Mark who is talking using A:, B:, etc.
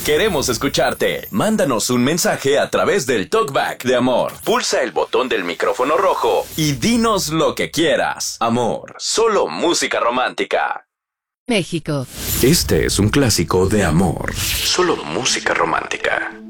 A: Queremos escucharte. Mándanos un mensaje a través del TalkBack de Amor. Pulsa el botón del micrófono rojo y dinos lo que quieras. Amor, solo música romántica.
B: México.
A: Este es un clásico de Amor. Solo música romántica.